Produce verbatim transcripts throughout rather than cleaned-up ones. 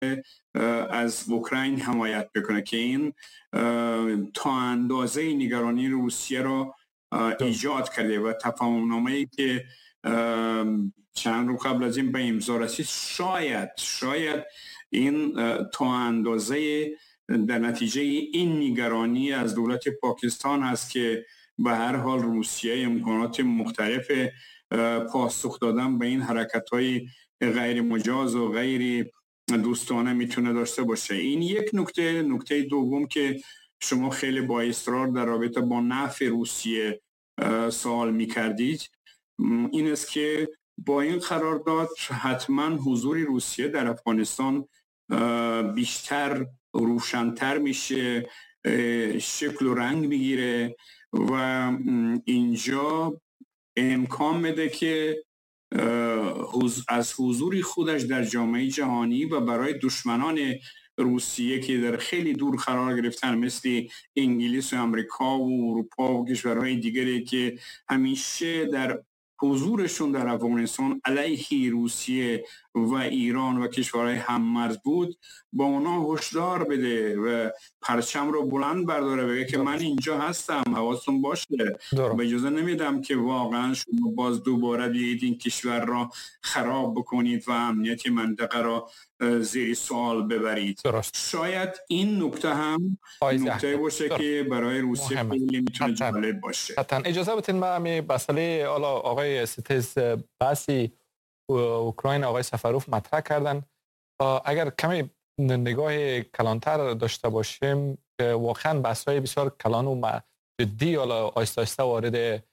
از اوکراین حمایت بکنه که این تا اندازه نگرانی روسیه را ایجاد کرده و تفاهم‌نامه‌ای که چند رو قبل از این به امضا رسید شاید شاید این تا اندازه در نتیجه این نگرانی از دولت پاکستان هست که به هر حال روسیه امکانات مختلف پاسخ دادن به این حرکت‌های غیر مجاز و غیر دوستانه میتونه داشته باشه. این یک نکته. نکته دوم که شما خیلی با اصرار در رابطه با نفع روسیه سوال میکردید این است که با این قرارداد حتما حضور روسیه در افغانستان بیشتر روشن‌تر میشه، شکل و رنگ میگیره و اینجا امکان میده که از حضور خودش در جامعه جهانی و برای دشمنان روسیه که در خیلی دور قرار گرفتن مثل انگلیس و امریکا و اروپا و کشورهای دیگری که همیشه در حضورشون در افغانستان علیه روسیه و ایران و کشورهای هم‌مرز بود با اونا هشدار بده و پرچم رو بلند برداره بگه که من اینجا هستم، حواستون باشه، به اجازه نمیدم که واقعا شما باز دوباره بیایید این کشور را خراب بکنید و امنیت منطقه را زیر سوال ببرید. درست. شاید این نکته هم نکته باشه درست. که برای روسیه خیلی میتونه جالب باشه. حتما اجازه بدین من همین مسئله آقای ستیز بحثی اوکراین آقای سفروف مطرح کردن، اگر کمی نگاه کلانتر داشته باشیم واقعا بحث‌های بسیار کلان و جدی حالا آهسته آهسته وارد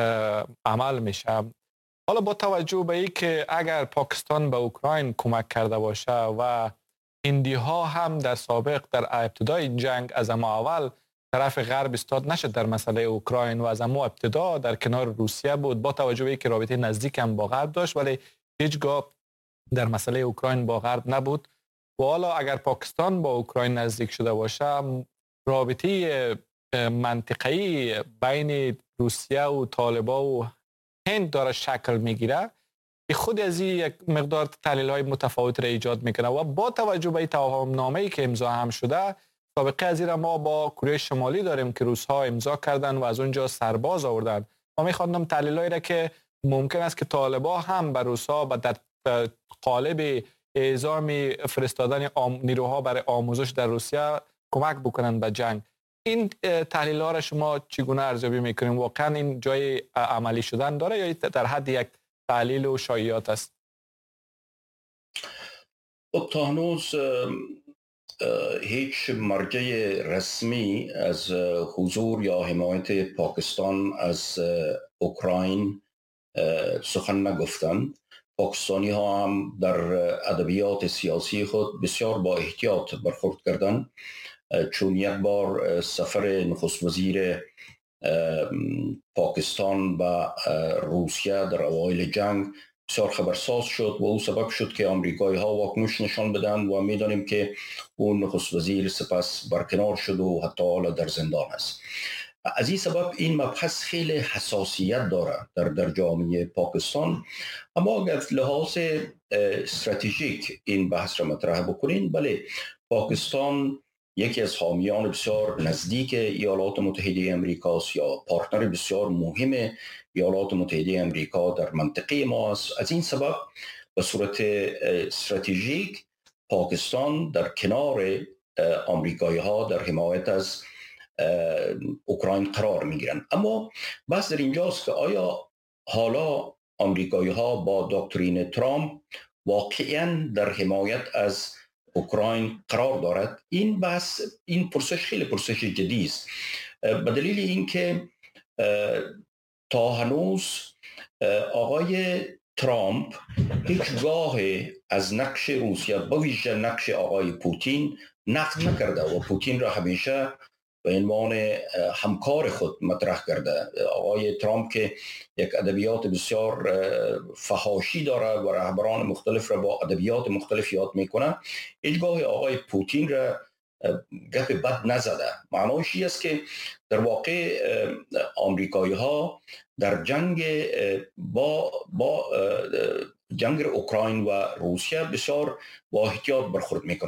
عمل میشه. حالا با توجه به اینکه اگر پاکستان به اوکراین کمک کرده باشه و هندی ها هم در سابق در ابتدای این جنگ از اما اول طرف غرب استاد نشد در مسئله اوکراین و از اما ابتدا در کنار روسیه بود، با توجه به اینکه رابطه نزدیک هم با غرب داشت ولی هیچگاه در مسئله اوکراین با غرب نبود و حالا اگر پاکستان با اوکراین نزدیک شده باشه رابطه منطقه‌ای بین روسیه و طالبان و هند داره شکل میگیره که خود از این یک مقدار تحلیل‌های متفاوت را ایجاد میکنه و با توجه به توافقنامه‌ای که امضا هم شده سابقه از این ما با کره شمالی داریم که روس‌ها امضا کردن و از اونجا سرباز آوردن. ما می‌خواندم تحلیل‌هایی را که ممکن است که طالبان هم به روس‌ها و در قالب اعزام فرستادن نیروها برای آموزش در روسیه کمک بکنن به جنگ. این تحلیل‌ها را شما چگونه ارزیابی می‌کنید؟ واقعا این جای عملی شدن داره یا در حد یک تحلیل و شایعات است؟ تا هنوز هیچ مرجع رسمی از حضور یا حمایت پاکستان از اوکراین سخن نگفتند. پاکستانی ها هم در ادبیات سیاسی خود بسیار با احتیاط برخورد کردند، چون یک بار سفر نخست وزیر پاکستان به روسیه در اوایل جنگ بسیار خبرساز شد و او سبب شد که آمریکایی ها واکنش نشان بدن و میدانیم که اون نخست وزیر سپس برکنار شد و حتی حالا در زندان است. از این سبب این مبحث خیلی حساسیت داره در در جامعه پاکستان، اما اگر لحاظ استراتژیک این بحث را مطرح بکنین، بله پاکستان یکی از حامیان بسیار نزدیک ایالات متحده امریکا است یا پارتنر بسیار مهم ایالات متحده امریکا در منطقه ما است. از این سبب به صورت استراتژیک پاکستان در کنار آمریکایی ها در حمایت از اوکراین قرار می گیرند. اما بحث در اینجاست که آیا حالا آمریکایی ها با دکترین ترامپ واقعا در حمایت از اوکراین قرار دارد؟ این بحث، این پرسش خیلی پرسش جدی است، به دلیل اینکه تا هنوز آقای ترامپ هیچگاه از نقش روسیه به ویژه نقش آقای پوتین نقد نکرده و پوتین را همیشه به عنوان همکار خود مطرح کرده. آقای ترامپ که یک ادبیات بسیار فحاشی داره و رهبران مختلف را با ادبیات مختلف یاد میکنه، هیچگاه آقای پوتین را گپ بد نزده. معناش این است که در واقع آمریکایی ها در جنگ با با جنگ اوکراین و روسیه بسیار با احتیاط برخورد میکنند.